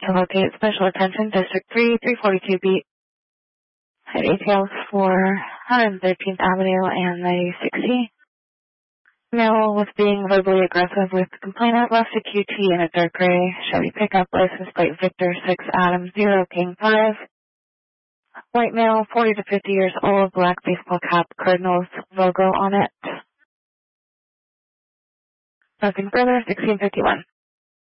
to locate special attention District 3, 342B. Head ATL for 113th Avenue and 96C. Male was being verbally aggressive with complainant left a QT in a dark gray Chevy pickup, license plate Victor 6 Adam 0 King 5. White male, 40 to 50 years old, black baseball cap, Cardinals logo on it. Nothing further, 1651.